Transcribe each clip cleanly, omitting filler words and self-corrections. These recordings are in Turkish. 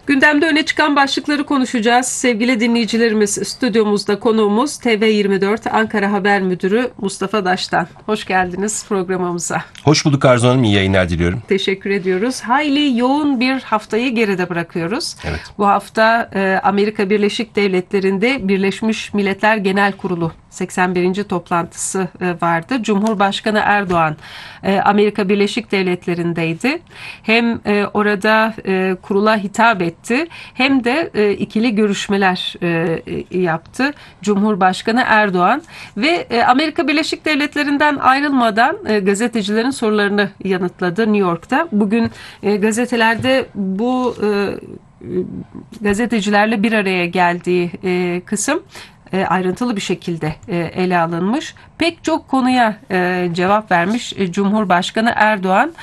Gündemde öne çıkan başlıkları konuşacağız. Sevgili dinleyicilerimiz, stüdyomuzda konuğumuz TV24 Ankara Haber Müdürü Mustafa Daştan. Hoş geldiniz programımıza. Hoş bulduk Arzu Hanım. İyi yayınlar diliyorum. Teşekkür ediyoruz. Hayli yoğun bir haftayı geride bırakıyoruz. Evet. Bu hafta Amerika Birleşik Devletleri'nde Birleşmiş Milletler Genel Kurulu 81. toplantısı vardı. Cumhurbaşkanı Erdoğan Amerika Birleşik Devletleri'ndeydi. Hem orada kurula hitap etti hem de ikili görüşmeler yaptı Cumhurbaşkanı Erdoğan ve Amerika Birleşik Devletleri'nden ayrılmadan gazetecilerin sorularını yanıtladı New York'ta. Bugün gazetelerde bu gazetecilerle bir araya geldiği kısım ayrıntılı bir şekilde ele alınmış. Pek çok konuya cevap vermiş Cumhurbaşkanı Erdoğan.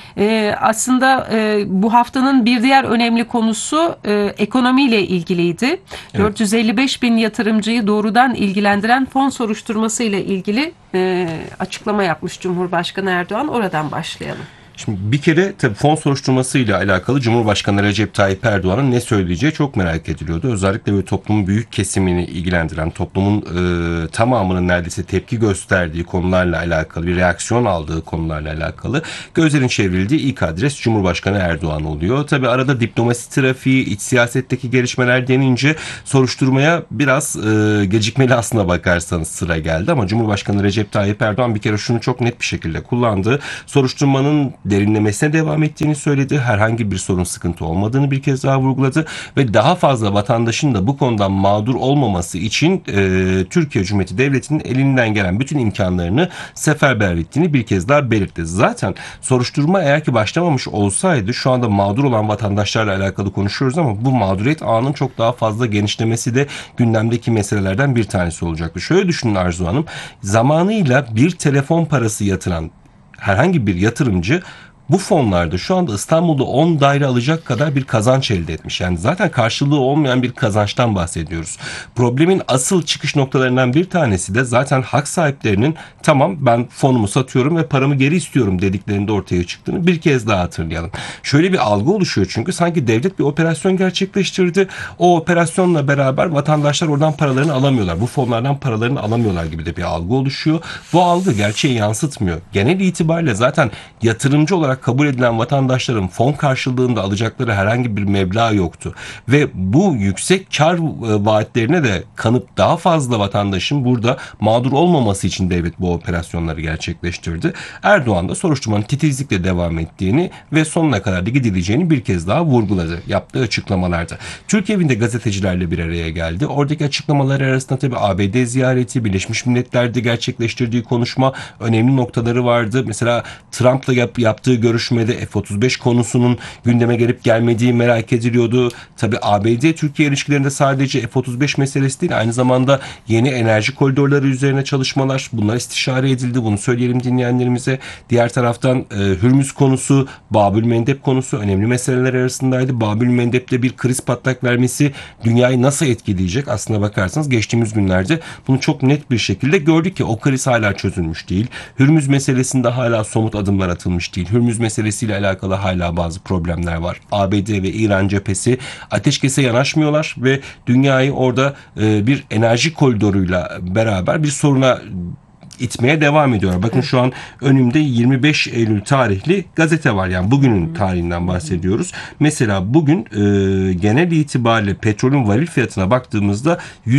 Aslında bu haftanın bir diğer önemli konusu ekonomiyle ilgiliydi. Evet. 455 bin yatırımcıyı doğrudan ilgilendiren fon soruşturması ile ilgili açıklama yapmış Cumhurbaşkanı Erdoğan. Oradan başlayalım. Şimdi bir kere tabii fon soruşturmasıyla alakalı Cumhurbaşkanı Recep Tayyip Erdoğan'ın ne söyleyeceği çok merak ediliyordu. Özellikle böyle toplumun büyük kesimini ilgilendiren, toplumun tamamının neredeyse tepki gösterdiği konularla alakalı, bir reaksiyon aldığı konularla alakalı gözlerin çevrildiği ilk adres Cumhurbaşkanı Erdoğan oluyor. Tabii arada diplomasi trafiği, iç siyasetteki gelişmeler denince soruşturmaya biraz gecikmeli aslına bakarsanız sıra geldi. Ama Cumhurbaşkanı Recep Tayyip Erdoğan bir kere şunu çok net bir şekilde kullandı. Soruşturmanın derinlemesine devam ettiğini söyledi. Herhangi bir sorun, sıkıntı olmadığını bir kez daha vurguladı ve daha fazla vatandaşın da bu konudan mağdur olmaması için Türkiye Cumhuriyeti Devleti'nin elinden gelen bütün imkanlarını seferber ettiğini bir kez daha belirtti. Zaten soruşturma eğer ki başlamamış olsaydı şu anda mağdur olan vatandaşlarla alakalı konuşuyoruz ama bu mağduriyet ağının çok daha fazla genişlemesi de gündemdeki meselelerden bir tanesi olacaktı. Şöyle düşünün Arzu Hanım, zamanıyla bir telefon parası yatıran herhangi bir yatırımcı bu fonlarda şu anda İstanbul'da 10 daire alacak kadar bir kazanç elde etmiş. Yani zaten karşılığı olmayan bir kazançtan bahsediyoruz. Problemin asıl çıkış noktalarından bir tanesi de zaten hak sahiplerinin tamam ben fonumu satıyorum ve paramı geri istiyorum dediklerinde ortaya çıktığını bir kez daha hatırlayalım. Şöyle bir algı oluşuyor çünkü sanki devlet bir operasyon gerçekleştirdi. O operasyonla beraber vatandaşlar oradan paralarını alamıyorlar. Bu fonlardan paralarını alamıyorlar gibi de bir algı oluşuyor. Bu algı gerçeği yansıtmıyor. Genel itibariyle zaten yatırımcı olarak kabul edilen vatandaşların fon karşılığında alacakları herhangi bir meblağ yoktu. Ve bu yüksek kar vaatlerine de kanıp daha fazla vatandaşın burada mağdur olmaması için devlet bu operasyonları gerçekleştirdi. Erdoğan da soruşturmanın titizlikle devam ettiğini ve sonuna kadar da gidileceğini bir kez daha vurguladı yaptığı açıklamalarda. Türk Evi'nde gazetecilerle bir araya geldi. Oradaki açıklamalar arasında tabii ABD ziyareti, Birleşmiş Milletler'de gerçekleştirdiği konuşma önemli noktaları vardı. Mesela Trump'la yaptığı görüşmede F-35 konusunun gündeme gelip gelmediği merak ediliyordu. Tabii ABD-Türkiye ilişkilerinde sadece F-35 meselesi değil, aynı zamanda yeni enerji koridorları üzerine çalışmalar, bunlar istişare edildi. Bunu söyleyelim dinleyenlerimize. Diğer taraftan Hürmüz konusu, Babülmendeb konusu önemli meseleler arasındaydı. Babülmendeb'de bir kriz patlak vermesi dünyayı nasıl etkileyecek? Aslına bakarsanız geçtiğimiz günlerde bunu çok net bir şekilde gördük ki o kriz hala çözülmüş değil. Hürmüz meselesinde hala somut adımlar atılmış değil. Hürmüz meselesiyle alakalı hala bazı problemler var. ABD ve İran cephesi ateşkese yanaşmıyorlar ve dünyayı orada bir enerji koridoruyla beraber bir soruna itmeye devam ediyor. Bakın şu an önümde 25 Eylül tarihli gazete var. Yani bugünün tarihinden bahsediyoruz. Mesela bugün genel itibariyle petrolün varil fiyatına baktığımızda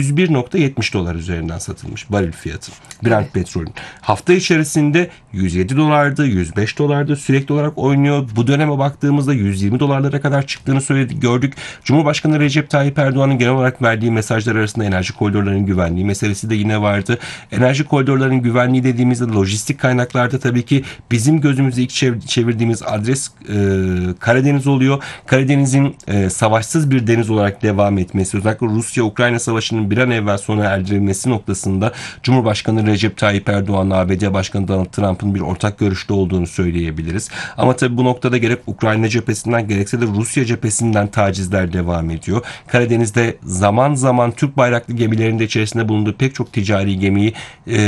101.70 dolar üzerinden satılmış varil fiyatı. Brent petrolün. Hafta içerisinde 107 dolardı, 105 dolardı. Sürekli olarak oynuyor. Bu döneme baktığımızda 120 dolarlara kadar çıktığını gördük. Cumhurbaşkanı Recep Tayyip Erdoğan'ın genel olarak verdiği mesajlar arasında enerji koridorlarının güvenliği meselesi de yine vardı. Enerji koridorlarının güvenliği dediğimizde lojistik kaynaklarda tabii ki bizim gözümüzde ilk çevirdiğimiz adres Karadeniz oluyor. Karadeniz'in savaşsız bir deniz olarak devam etmesi, özellikle Rusya-Ukrayna savaşının bir an evvel sona erdirilmesi noktasında Cumhurbaşkanı Recep Tayyip Erdoğan'la ABD Başkanı Donald Trump'ın bir ortak görüşte olduğunu söyleyebiliriz. Ama tabii bu noktada gerek Ukrayna cephesinden gerekse de Rusya cephesinden tacizler devam ediyor. Karadeniz'de zaman zaman Türk bayraklı gemilerinde içerisinde bulunduğu pek çok ticari gemiyi saldırı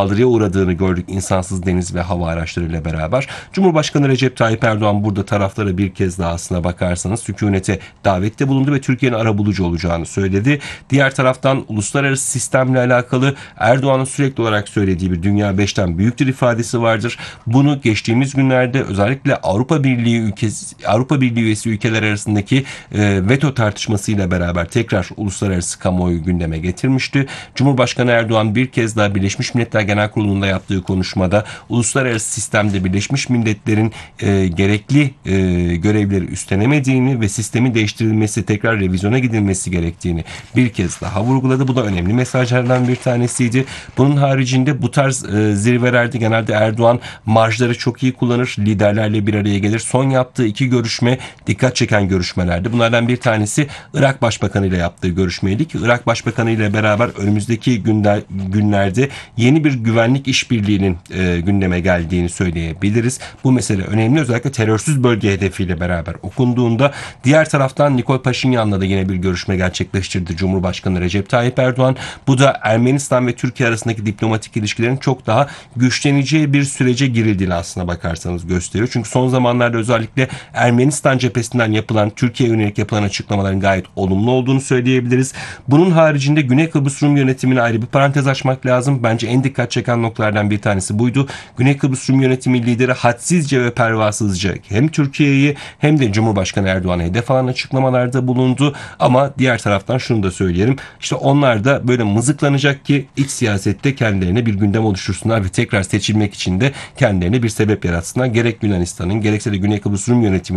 saldırıya uğradığını gördük insansız deniz ve hava araçlarıyla beraber. Cumhurbaşkanı Recep Tayyip Erdoğan burada taraflara bir kez daha aslına bakarsanız hükümete davette bulundu ve Türkiye'nin arabulucu olacağını söyledi. Diğer taraftan uluslararası sistemle alakalı Erdoğan'ın sürekli olarak söylediği bir dünya 5'ten büyüktür ifadesi vardır. Bunu geçtiğimiz günlerde özellikle Avrupa Birliği üyesi ülkeler arasındaki veto tartışmasıyla beraber tekrar uluslararası kamuoyu gündeme getirmişti. Cumhurbaşkanı Erdoğan bir kez daha Birleşmiş Milletler Genel Kurulu'nda yaptığı konuşmada uluslararası sistemde Birleşmiş Milletler'in gerekli görevleri üstlenemediğini ve sistemin değiştirilmesi, tekrar revizyona gidilmesi gerektiğini bir kez daha vurguladı. Bu da önemli mesajlardan bir tanesiydi. Bunun haricinde bu tarz zirvelerde genelde Erdoğan marjları çok iyi kullanır. Liderlerle bir araya gelir. Son yaptığı 2 görüşme dikkat çeken görüşmelerdi. Bunlardan bir tanesi Irak Başbakanı ile yaptığı görüşmeydi ki Irak Başbakanı ile beraber önümüzdeki günlerde yeni bir güvenlik işbirliğinin gündeme geldiğini söyleyebiliriz. Bu mesele önemli. Özellikle terörsüz bölge hedefiyle beraber okunduğunda diğer taraftan Nikol Paşinyan'la da yine bir görüşme gerçekleştirdi Cumhurbaşkanı Recep Tayyip Erdoğan. Bu da Ermenistan ve Türkiye arasındaki diplomatik ilişkilerin çok daha güçleneceği bir sürece girildiğini aslına bakarsanız gösteriyor. Çünkü son zamanlarda özellikle Ermenistan cephesinden Türkiye'ye yönelik yapılan açıklamaların gayet olumlu olduğunu söyleyebiliriz. Bunun haricinde Güney Kıbrıs Rum yönetimine ayrı bir parantez açmak lazım. Bence en dikkat çeken noktalardan bir tanesi buydu. Güney Kıbrıs Rum yönetimi lideri hadsizce ve pervasızca hem Türkiye'yi hem de Cumhurbaşkanı Erdoğan'a hedef alan açıklamalarda bulundu. Ama diğer taraftan şunu da söyleyelim. İşte onlar da böyle mızıklanacak ki iç siyasette kendilerine bir gündem oluştursunlar ve tekrar seçilmek için de kendilerine bir sebep yaratsınlar. Gerek Yunanistan'ın gerekse de Güney Kıbrıs Rum yönetimi